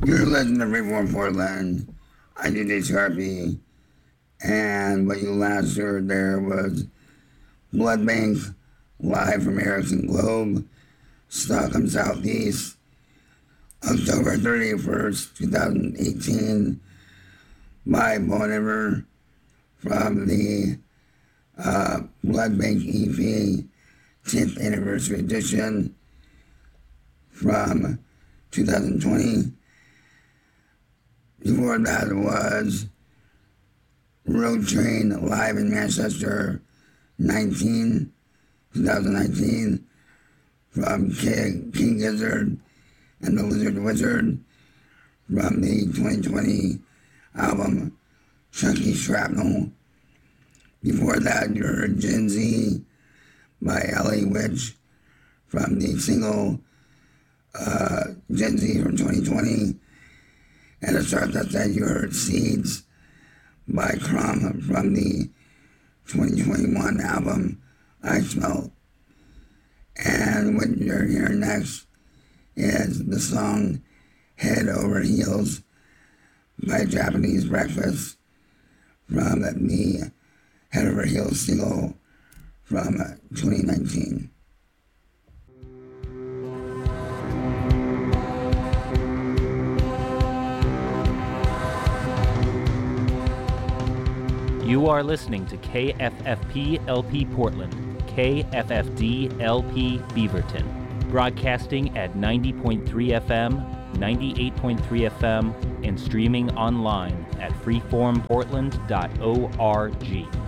You're listening to Freeform Portland. I did a Sharpie, and what you last heard there was Blood Bank live from Erickson Globe, Stockholm Southeast, October 31st, 2018, by Bon Iver from the Blood Bank EP 10th Anniversary Edition from 2020. Before that was Road Train live in Manchester 2019 from King Gizzard and the Lizard Wizard from the 2020 album Chunky Shrapnel. Before that, you heard Gen Z by Ellie Witch from the single Gen Z from 2020. And to start that set, you heard Seeds by Crumb from the 2021 album I Smell. And what you're hearing next is the song Head Over Heels by Japanese Breakfast from the Head Over Heels single from 2019. You are listening to KFFP LP Portland, KFFD LP Beaverton, broadcasting at 90.3 FM, 98.3 FM, and streaming online at freeformportland.org.